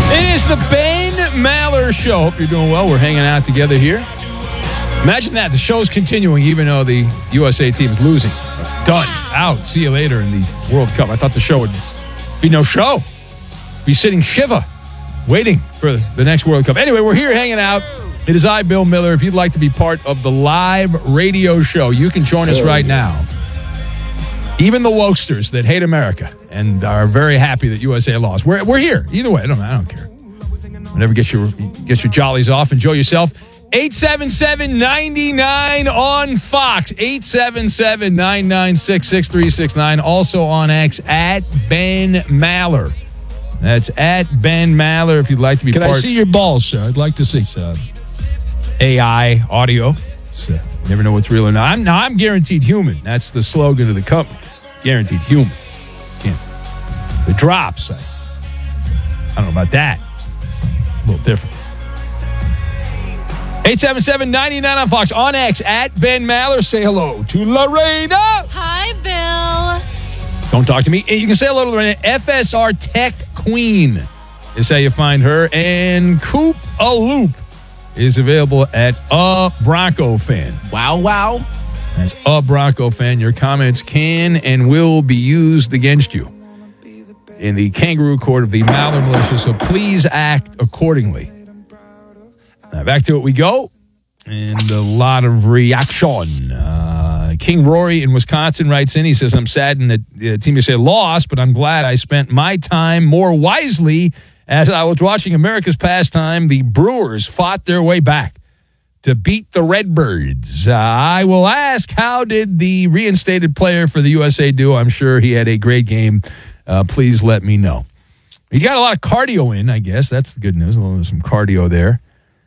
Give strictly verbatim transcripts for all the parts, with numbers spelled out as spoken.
It is the Ben Maller Show. Hope you're doing well. We're hanging out together here. Imagine that. The show's continuing even though the U S A team is losing. Done. Out. See you later in the World Cup. I thought the show would be no show. Be sitting Shiva waiting for the next World Cup. Anyway, we're here hanging out. It is I, Bill Miller. If you'd like to be part of the live radio show, you can join us right now. Even the wokesters that hate America and are very happy that U S A lost. We're, we're here. Either way, I don't, I don't care. Whenever get your get your jollies off, enjoy yourself. eight seven seven, nine nine on Fox. eight seven seven, nine nine six, six three six nine. Also on X, at Ben Maller. That's at Ben Maller if you'd like to be Can part. I see your balls, sir? I'd like to see. Uh, A I audio. So you never know what's real or not. I'm, now, I'm guaranteed human. That's the slogan of the company. Guaranteed human. Can't. The drops. I, I don't know about that. A little different. eight seven seven, nine nine on Fox. On X, at Ben Maller. Say hello to Lorena. Hi, Bill. Don't talk to me. You can say hello to Lorena. F S R Tech Queen is how you find her. And Coop a Loop is available at A Bronco Fan. Wow, wow. As a Bronco fan, your comments can and will be used against you in the kangaroo court of the Maller Militia, so please act accordingly. Now, back to it we go, and a lot of reaction. Uh, King Rory in Wisconsin writes in, he says, I'm saddened that the Team U S A lost, but I'm glad I spent my time more wisely as I was watching America's pastime. The Brewers fought their way back to beat the Redbirds. Uh, I will ask, how did the reinstated player for the U S A do? I'm sure he had a great game. Uh, please let me know. He got a lot of cardio in, I guess. That's the good news. A little some cardio there.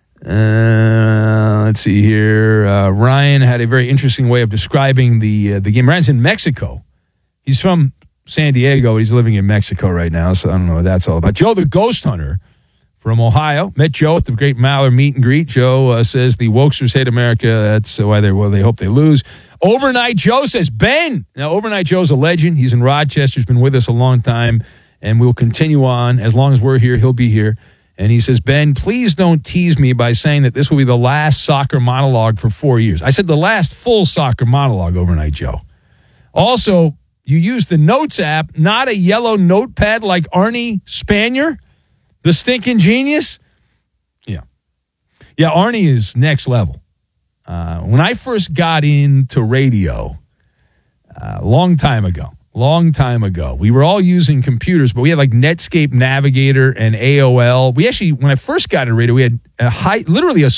Uh, let's see here. Uh, Ryan had a very interesting way of describing the uh, the game. Ryan's in Mexico. He's from San Diego. He's living in Mexico right now, so I don't know what that's all about. Joe the Ghost Hunter from Ohio. Met Joe at the Great Maller meet and greet. Joe uh, says the wokesters hate America. That's why they well they hope they lose. Overnight Joe says, Ben. Now, Overnight Joe's a legend. He's in Rochester. He's been with us a long time, and we'll continue on. As long as we're here, he'll be here. And he says, Ben, please don't tease me by saying that this will be the last soccer monologue for four years. I said the last full soccer monologue, Overnight Joe. Also, you use the Notes app, not a yellow notepad like Arnie Spanier. The stinking genius? Yeah. Yeah, Arnie is next level. Uh, when I first got into radio, a uh, long time ago, long time ago, we were all using computers, but we had like Netscape Navigator and A O L. We actually, when I first got into radio, we had a high, literally a